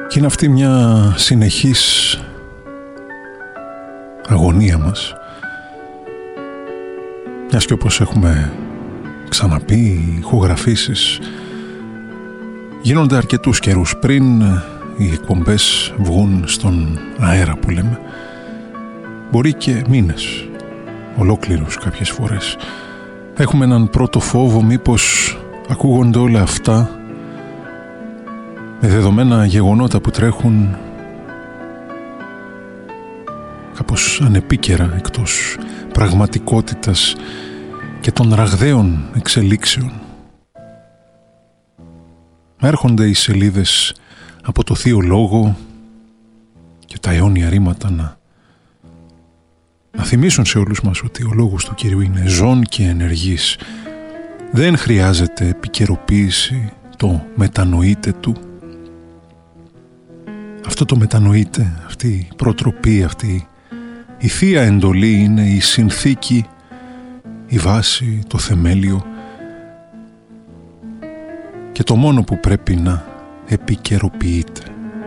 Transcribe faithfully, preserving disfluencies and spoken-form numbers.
Και είναι αυτή μια συνεχής αγωνία μας, μιας και όπως έχουμε ξαναπεί, οι ηχογραφήσεις γίνονται αρκετούς καιρούς πριν οι εκπομπές βγουν στον αέρα, που λέμε. Μπορεί και μήνες ολόκληρους κάποιες φορές. Έχουμε έναν πρώτο φόβο, μήπως ακούγονται όλα αυτά με δεδομένα γεγονότα που τρέχουν κάπως ανεπίκαιρα, εκτός πραγματικότητας και των ραγδαίων εξελίξεων. Έρχονται οι σελίδες από το Θείο Λόγο και τα αιώνια ρήματα να, να θυμίσουν σε όλους μας ότι ο λόγος του Κυρίου είναι ζών και ενεργής. Δεν χρειάζεται επικαιροποίηση, το μετανοείτε του. Αυτό το μετανοείτε, αυτή η προτροπή, αυτή η θεία εντολή είναι η συνθήκη, η βάση, το θεμέλιο και το μόνο που πρέπει να επικαιροποιείται.